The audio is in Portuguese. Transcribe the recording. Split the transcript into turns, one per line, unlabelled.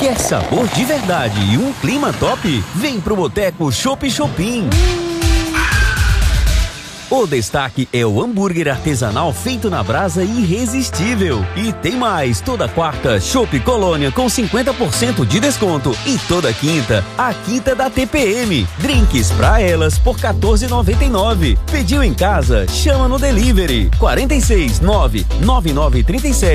Quer sabor de verdade e um clima top? Vem pro Boteco Chopp Chopin. O destaque é o hambúrguer artesanal feito na brasa irresistível. E tem mais, toda quarta, Chopp Colônia com 50% de desconto. E toda quinta, a quinta da TPM. Drinks pra elas por R$14,99. Pediu em casa? Chama no delivery. 46 9 9937